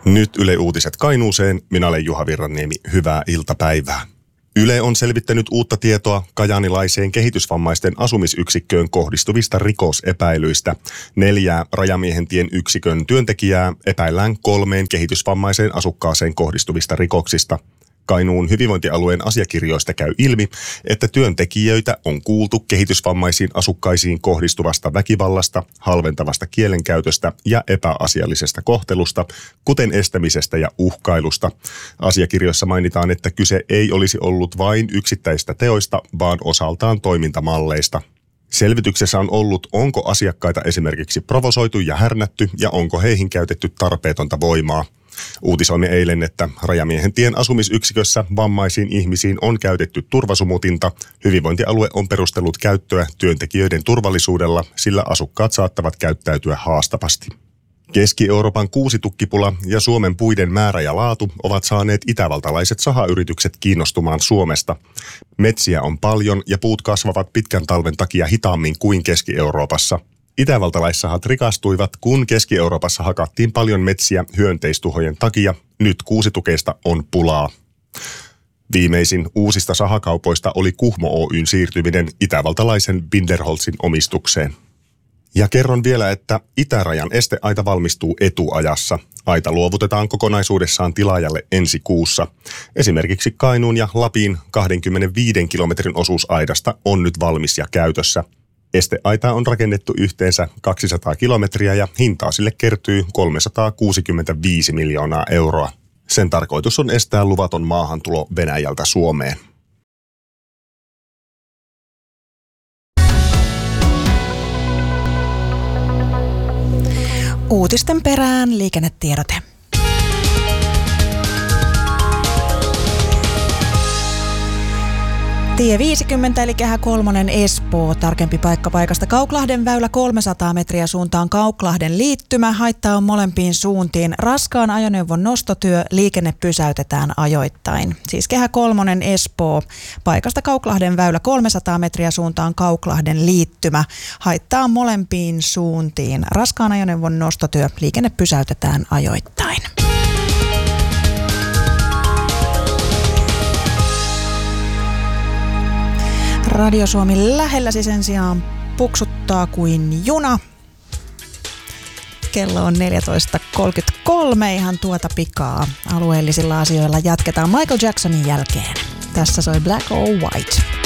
Nyt Yle Uutiset Kainuuseen. Minä olen Juha Virranniemi. Hyvää iltapäivää. Yle on selvittänyt uutta tietoa kajaanilaiseen kehitysvammaisten asumisyksikköön kohdistuvista rikosepäilyistä. 4 Rajamiehentien yksikön työntekijää epäillään 3 kehitysvammaiseen asukkaaseen kohdistuvista rikoksista. Kainuun hyvinvointialueen asiakirjoista käy ilmi, että työntekijöitä on kuultu kehitysvammaisiin asukkaisiin kohdistuvasta väkivallasta, halventavasta kielenkäytöstä ja epäasiallisesta kohtelusta, kuten estämisestä ja uhkailusta. Asiakirjoissa mainitaan, että kyse ei olisi ollut vain yksittäistä teoista, vaan osaltaan toimintamalleista. Selvityksessä on ollut, onko asiakkaita esimerkiksi provosoitu ja härnätty ja onko heihin käytetty tarpeetonta voimaa. Uutisoimme eilen, että Rajamiehentien asumisyksikössä vammaisiin ihmisiin on käytetty turvasumutinta. Hyvinvointialue on perustellut käyttöä työntekijöiden turvallisuudella, sillä asukkaat saattavat käyttäytyä haastavasti. Keski-Euroopan kuusitukkipula ja Suomen puiden määrä ja laatu ovat saaneet itävaltalaiset sahayritykset kiinnostumaan Suomesta. Metsiä on paljon ja puut kasvavat pitkän talven takia hitaammin kuin Keski-Euroopassa. Itävaltalaissahat rikastuivat, kun Keski-Euroopassa hakattiin paljon metsiä hyönteistuhojen takia. Nyt kuusitukeista on pulaa. Viimeisin uusista sahakaupoista oli Kuhmo Oyn siirtyminen itävaltalaisen Binderholzin omistukseen. Ja kerron vielä, että itärajan esteaita valmistuu etuajassa. Aita luovutetaan kokonaisuudessaan tilaajalle ensi kuussa. Esimerkiksi Kainuun ja Lapin 25 kilometrin osuus aidasta on nyt valmis ja käytössä. Esteaitaa on rakennettu yhteensä 200 kilometriä ja hintaa sille kertyy 365 miljoonaa euroa. Sen tarkoitus on estää luvaton maahantulo Venäjältä Suomeen. Uutisten perään liikennetiedote. Tie 50 eli Kehä 3 Espoo. Tarkempi paikka paikasta Kauklahden väylä 300 metriä suuntaan Kauklahden liittymä. Haittaa on molempiin suuntiin. Raskaan ajoneuvon nostotyö. Liikenne pysäytetään ajoittain. Siis Kehä 3 Espoo. Paikasta Kauklahden väylä 300 metriä suuntaan Kauklahden liittymä. Haittaa on molempiin suuntiin. Raskaan ajoneuvon nostotyö. Liikenne pysäytetään ajoittain. Radio Suomi lähelläsi sen sijaan puksuttaa kuin juna. Kello on 14.33, ihan tuota pikaa. Alueellisilla asioilla jatketaan Michael Jacksonin jälkeen. Tässä soi Black or White.